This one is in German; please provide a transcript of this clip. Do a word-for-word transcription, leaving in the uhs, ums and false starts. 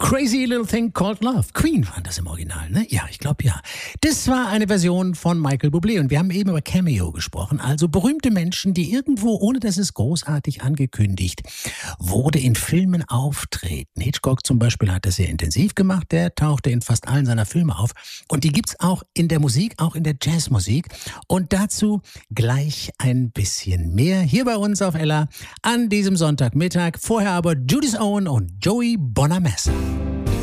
Crazy Little Thing Called Love. Queen war das im Original, ne? Ja, ich glaube ja. Das war eine Version von Michael Bublé und wir haben eben über Cameo gesprochen, also berühmte Menschen, die irgendwo, ohne dass es großartig angekündigt wurde, in Filmen auftreten. Hitchcock zum Beispiel hat das sehr intensiv gemacht, der tauchte in fast allen seiner Filme auf und die gibt's auch in der Musik, auch in der Jazzmusik und dazu gleich ein bisschen mehr hier bei uns auf Ella an diesem Sonntagmittag. Vorher aber Judith Owen und Joey Bonamassa.